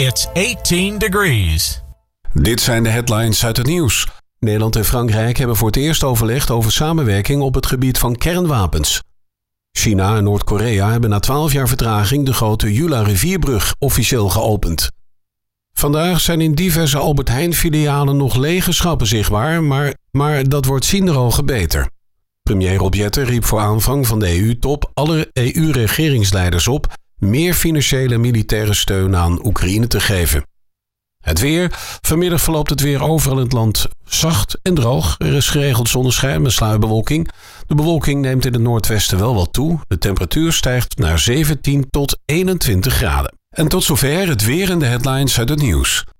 It's 18 degrees. Dit zijn de headlines uit het nieuws. Nederland en Frankrijk hebben voor het eerst overlegd over samenwerking op het gebied van kernwapens. China en Noord-Korea hebben na 12 jaar vertraging de grote Jula-rivierbrug officieel geopend. Vandaag zijn in diverse Albert Heijn-filialen nog lege schappen zichtbaar, maar dat wordt zienderogen beter. Premier Rob Jetten riep voor aanvang van de EU-top alle EU-regeringsleiders op meer financiële en militaire steun aan Oekraïne te geven. Het weer. Vanmiddag verloopt het weer overal in het land zacht en droog. Er is geregeld zonneschijn met sluierbewolking. De bewolking neemt in het noordwesten wel wat toe. De temperatuur stijgt naar 17 tot 21 graden. En tot zover het weer en de headlines uit het nieuws.